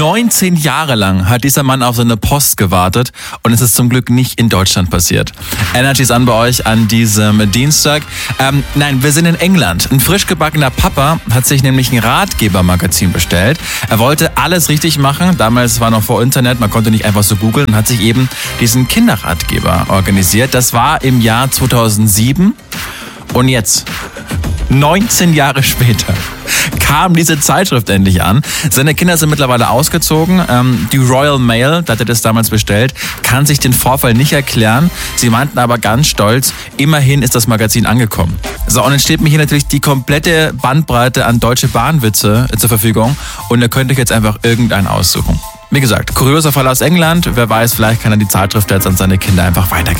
19 Jahre lang hat dieser Mann auf seine Post gewartet und es ist zum Glück nicht in Deutschland passiert. Energy ist an bei euch an diesem Dienstag. Nein, wir sind in England. Ein frisch gebackener Papa hat sich nämlich ein Ratgebermagazin bestellt. Er wollte alles richtig machen. Damals war noch vor Internet, man konnte nicht einfach so googeln und hat sich eben diesen Kinderratgeber organisiert. Das war im Jahr 2007 und jetzt, 19 Jahre später, kam diese Zeitschrift endlich an. Seine Kinder sind mittlerweile ausgezogen. Die Royal Mail, da hat er das damals bestellt, kann sich den Vorfall nicht erklären. Sie meinten aber ganz stolz, immerhin ist das Magazin angekommen. So, und dann steht mir hier natürlich die komplette Bandbreite an Deutsche Bahn-Witze zur Verfügung und da könnt ihr jetzt einfach irgendeinen aussuchen. Wie gesagt, kurioser Fall aus England. Wer weiß, vielleicht kann er die Zeitschrift jetzt an seine Kinder einfach weitergeben.